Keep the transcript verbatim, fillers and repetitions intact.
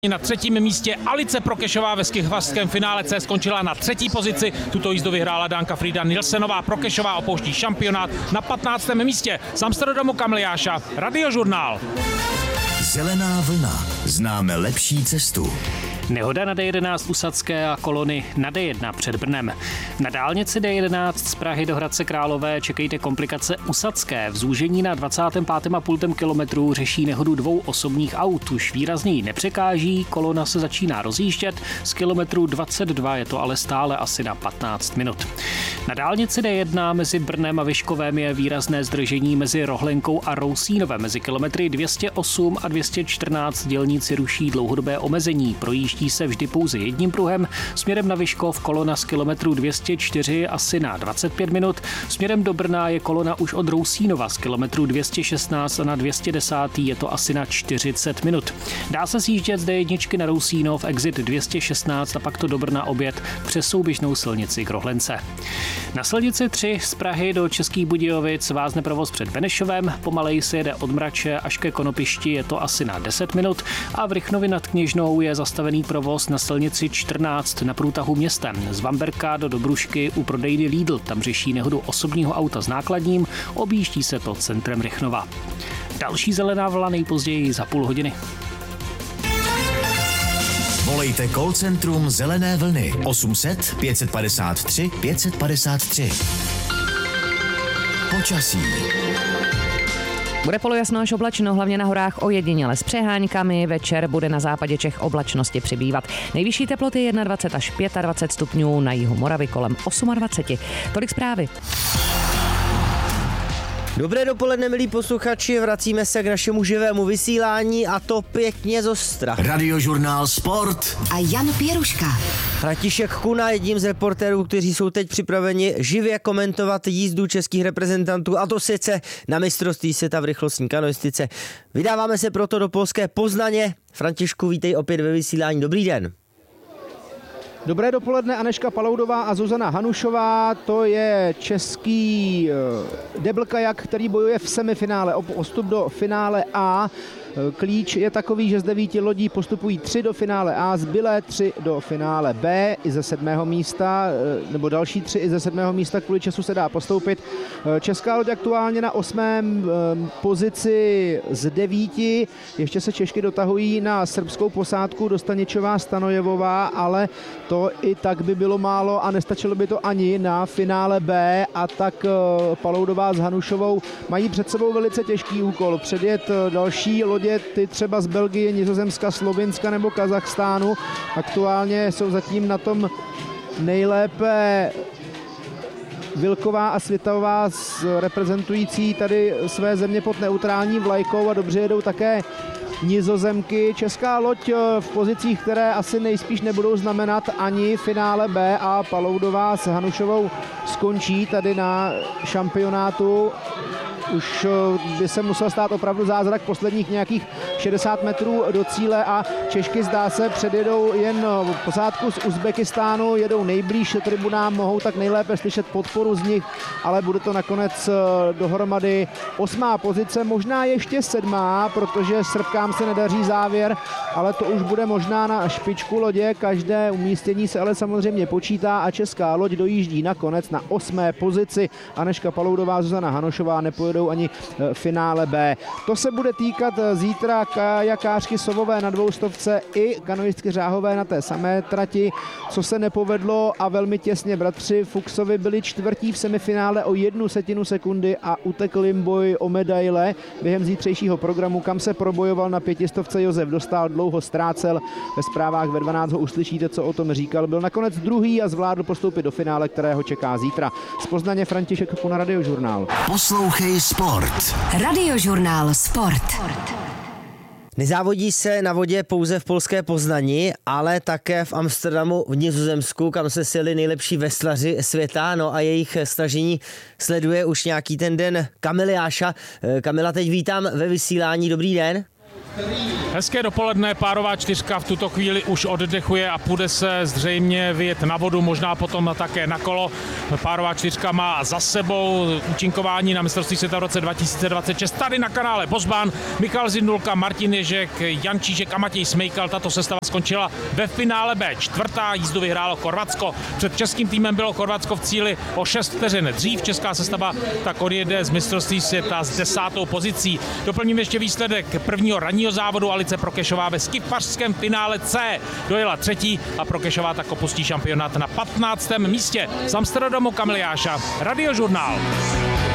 Na třetím místě Alice Prokešová ve skichvařském finále C skončila na třetí pozici. Tuto jízdu vyhrála Dánka Frida Nilsenová. Prokešová opouští šampionát na patnáctém místě. Z Amsterdamu Kamil Jáša, Radiožurnál. Zelená vlna. Známe lepší cestu. Nehoda na D jedenáct u Sadské a kolony na D jedna před Brnem. Na dálnici D jedenáct z Prahy do Hradce Králové čekejte komplikace u Sadské. V zúžení na dvacátém pátém a půl kilometru řeší nehodu dvou osobních aut. Už výrazněji nepřekáží, kolona se začíná rozjíždět. Z kilometru dvacet dva je to ale stále asi na patnáct minut. Na dálnici D jedna mezi Brnem a Vyškovem je výrazné zdržení mezi Rohlenkou a Rousínovem. Mezi kilometry dvě stě osm a dvě stě čtrnáct dělníci ruší dlouhodobé omezení. Projíždí se vždy pouze jedním pruhem. Směrem na Vyškov kolona z kilometru dvě stě čtyři asi na dvacet pět minut. Směrem do Brna je kolona už od Rousínova z kilometru dvě stě šestnáct a na dvě stě deset je to asi na čtyřicet minut. Dá se sjíždět z D jedna na Rousínov, exit dvě stě šestnáct a pak to do Brna obět přes souběžnou silnici k Rohlence. Na silnici tři z Prahy do Českých Budějovic vázne provoz před Benešovem, pomaleji se jede od Mrače až ke Konopišti, je to asi na deset minut a v Rychnově nad Kněžnou je zastavený provoz na silnici čtrnáct na průtahu městem. Z Vamberka do Dobrušky u prodejny Lidl, tam řeší nehodu osobního auta s nákladním, objíždí se to centrem Rychnova. Další zelená vlna nejpozději za půl hodiny. Volejte call centrum Zelené vlny osm set pět padesát tři pět padesát tři. Počasí. Bude polojasno až oblačno, hlavně na horách ojediněle s přeháňkami. Večer bude na západě Čech oblačnosti přibývat. Nejvyšší teploty dvacet jedna až dvacet pět stupňů, na jihu Moravy kolem dvacet osm. Tolik zprávy. Dobré dopoledne, milí posluchači, vracíme se k našemu živému vysílání a to pěkně zostra. Radiožurnál Sport a Jan Pěruška. František Kuna, jedním z reportérů, kteří jsou teď připraveni živě komentovat jízdu českých reprezentantů, a to sice na mistrovství světa v rychlostní kanoistice. Vydáváme se proto do polské Poznaně. Františku, vítej opět ve vysílání. Dobrý den. Dobré dopoledne, Anežka Paloudová a Zuzana Hanušová, to je český double kajak, který bojuje v semifinále o postup do finále A. Klíč je takový, že z devíti lodí postupují tři do finále A, zbylé tři do finále B i ze sedmého místa, nebo další tři i ze sedmého místa, kvůli času se dá postoupit. Česká loď aktuálně na osmém pozici z devíti, ještě se Češky dotahují na srbskou posádku Dostaničová, Stanojevová, ale to i tak by bylo málo a nestačilo by to ani na finále B, a tak Paloudová s Hanušovou mají před sebou velice těžký úkol, předjet další lodě, ty třeba z Belgie, Nizozemska, Slovinska nebo Kazachstánu. Aktuálně jsou zatím na tom nejlépe Vilková a Světová reprezentující tady své země pod neutrální vlajkou, a dobře jedou také Nizozemky. Česká loď v pozicích, které asi nejspíš nebudou znamenat ani finále B, a Paloudová s Hanušovou skončí tady na šampionátu. Už by se musel stát opravdu zázrak posledních nějakých šedesát metrů do cíle a Češky, zdá se, předjedou jen posádku z Uzbekistánu, jedou nejblíž tribunám, mohou tak nejlépe slyšet podporu z nich, ale bude to nakonec dohromady osmá pozice, možná ještě sedmá, protože Srbkám se nedaří závěr, ale to už bude možná na špičku lodě, každé umístění se ale samozřejmě počítá a česká loď dojíždí nakonec na osmé pozici. Anežka Paloudová, Zuzana Hanušová nepojedou ani finále B. To se bude týkat zítra kajakářky Sovové na dvoustovce i kanoistky Řáhové na té samé trati. Co se nepovedlo a velmi těsně bratři Fuchsovi byli čtvrtí v semifinále o jednu setinu sekundy a utekl jim boj o medaile během zítřejšího programu, kam se probojoval na pětistovce Josef Dostál, dlouho ztrácel. Ve zprávách ve dvanáct ho uslyšíte, co o tom říkal. Byl nakonec druhý a zvládl postoupit do finále, kterého čeká zítra. Z Poznaně František Kuna, Radiožurnál. Poslouchej Sport. Radiožurnál Sport. Nezávodí se na vodě pouze v polské Poznani, ale také v Amsterdamu v Nizozemsku, kam se sjeli nejlepší veslaři světa, no a jejich snažení sleduje už nějaký ten den Kamil Jáša. Kamila, teď vítám ve vysílání, dobrý den. Hezké dopoledne, párová čtyřka v tuto chvíli už oddechuje a půjde se zřejmě vyjet na vodu, možná potom také na kolo. Párová čtyřka má za sebou účinkování na mistrovství světa v roce dva tisíce dvacet šest. Tady na kanále Bosban, Michal Zindulka, Martin Ježek, Jan Čížek a Matěj Smejkal. Tato sestava skončila ve finále B. Čtvrtá jízdu vyhrálo Chorvatsko. Před českým týmem bylo Chorvatsko v cíli o šest vteřin dřív. Česká sestava tak odjede z mistrovství světa s desátou pozicí. Doplním ještě výsledek prvního ranního závodu. Alice Prokešová ve skifařském finále C dojela třetí a Prokešová tak opustí šampionát na patnáctém místě. Z Amsterdamu Kamil Jáša, Radiožurnál.